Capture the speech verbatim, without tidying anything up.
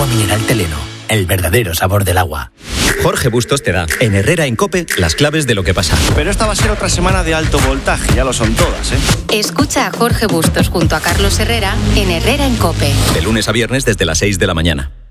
mineral Teleno, el verdadero sabor del agua. Jorge Bustos te da, en Herrera en COPE, las claves de lo que pasa. Pero esta va a ser otra semana de alto voltaje, ya lo son todas, ¿eh? Escucha a Jorge Bustos junto a Carlos Herrera en Herrera en COPE. De lunes a viernes desde las seis de la mañana.